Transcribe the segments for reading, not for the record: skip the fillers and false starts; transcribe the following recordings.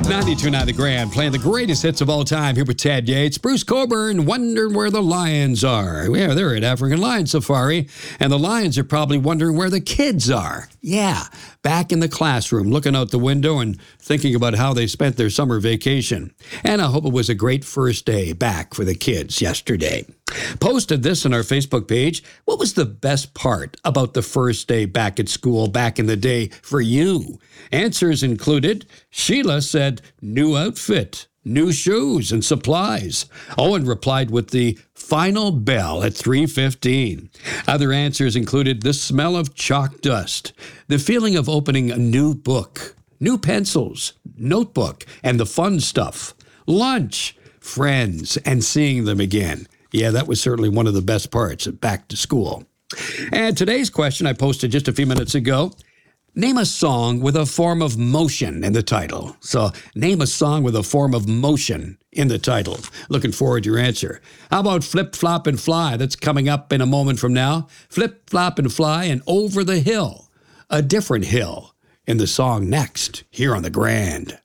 92.9 The Grand, playing the greatest hits of all time here with Ted Yates. Bruce Coburn, wondering where the lions are. Yeah, they're at African Lion Safari, and the lions are probably wondering where the kids are. Yeah, back in the classroom, looking out the window and thinking about how they spent their summer vacation. And I hope it was a great first day back for the kids yesterday. Posted this on our Facebook page. What was the best part about the first day back at school back in the day for you? Answers included, Sheila said, new outfit, new shoes and supplies. Owen replied with the final bell at 3:15. Other answers included the smell of chalk dust, the feeling of opening a new book, new pencils, notebook, and the fun stuff, lunch, friends, and seeing them again. Yeah, that was certainly one of the best parts of back to school. And today's question I posted just a few minutes ago. Name a song with a form of motion in the title. So name a song with a form of motion in the title. Looking forward to your answer. How about Flip, Flop, and Fly? That's coming up in a moment from now. Flip, Flop, and Fly and Over the Hill. A different hill in the song next here on The Grand.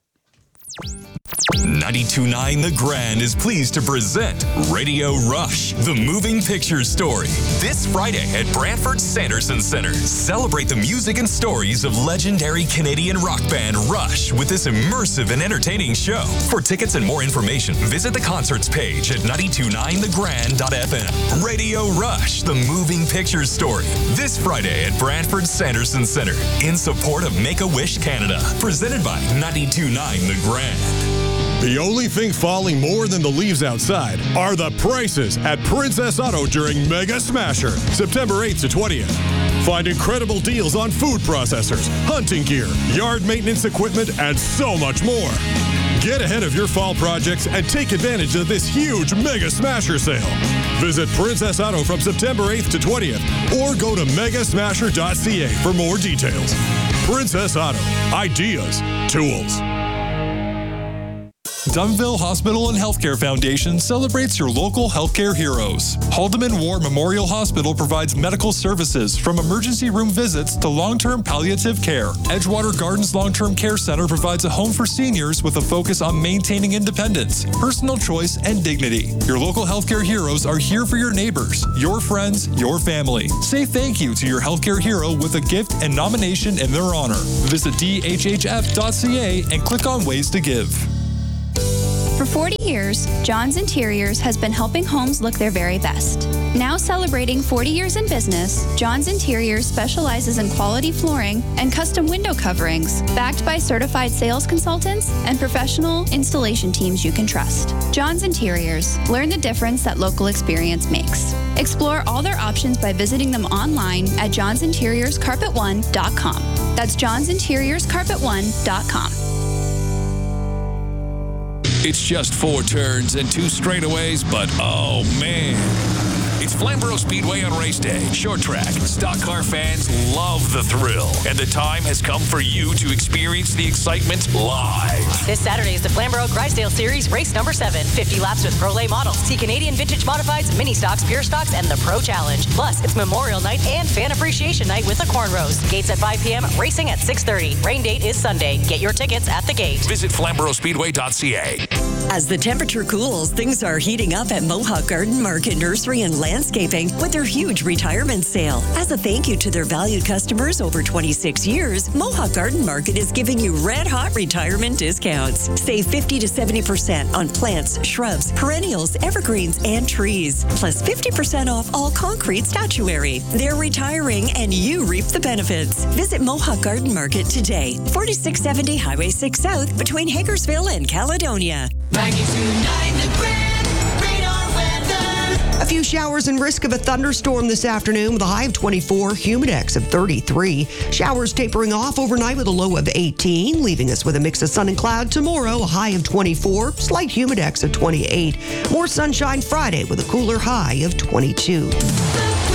92.9 The Grand is pleased to present Radio Rush, the moving picture story. This Friday at Brantford Sanderson Center. Celebrate the music and stories of legendary Canadian rock band Rush with this immersive and entertaining show. For tickets and more information, visit the concerts page at 929thegrand.fm. Radio Rush, the moving picture story. This Friday at Brantford Sanderson Center in support of Make-A-Wish Canada. Presented by 92.9 The Grand. The only thing falling more than the leaves outside are the prices at Princess Auto during Mega Smasher, September 8th to 20th. Find incredible deals on food processors, hunting gear, yard maintenance equipment, and so much more. Get ahead of your fall projects and take advantage of this huge Mega Smasher sale. Visit Princess Auto from September 8th to 20th or go to megasmasher.ca for more details. Princess Auto. Ideas. Tools. Dunnville Hospital and Healthcare Foundation celebrates your local healthcare heroes. Haldeman War Memorial Hospital provides medical services from emergency room visits to long-term palliative care. Edgewater Gardens Long-Term Care Center provides a home for seniors with a focus on maintaining independence, personal choice, and dignity. Your local healthcare heroes are here for your neighbors, your friends, your family. Say thank you to your healthcare hero with a gift and nomination in their honor. Visit dhhf.ca and click on Ways to Give. For 40 years, John's Interiors has been helping homes look their very best. Now celebrating 40 years in business, John's Interiors specializes in quality flooring and custom window coverings, backed by certified sales consultants and professional installation teams you can trust. John's Interiors. Learn the difference that local experience makes. Explore all their options by visiting them online at johnsinteriorscarpet1.com. That's johnsinteriorscarpet1.com. It's just 4 turns and 2 straightaways, but oh man. It's Flamborough Speedway on race day. Short track. Stock car fans love the thrill. And the time has come for you to experience the excitement live. This Saturday is the Flamborough Grisdale Series, race number 7. 50 laps with Pro Lay models. See Canadian Vintage Modifieds, Mini Stocks, Pure Stocks, and the Pro Challenge. Plus, it's Memorial Night and Fan Appreciation Night with the Corn Roast. Gates at 5 p.m., racing at 6:30. Rain date is Sunday. Get your tickets at the gate. Visit FlamboroughSpeedway.ca. As the temperature cools, things are heating up at Mohawk Garden Market Nursery and Landscaping with their huge retirement sale. As a thank you to their valued customers over 26 years, Mohawk Garden Market is giving you red-hot retirement discounts. Save 50 to 70% on plants, shrubs, perennials, evergreens, and trees. Plus 50% off all concrete statuary. They're retiring and you reap the benefits. Visit Mohawk Garden Market today. 4670 Highway 6 South between Hagersville and Caledonia. 92.9 The Grand. Radar weather. A few showers and risk of a thunderstorm this afternoon with a high of 24, humidex of 33. Showers tapering off overnight with a low of 18, leaving us with a mix of sun and cloud tomorrow, a high of 24, slight humidex of 28. More sunshine Friday with a cooler high of 22.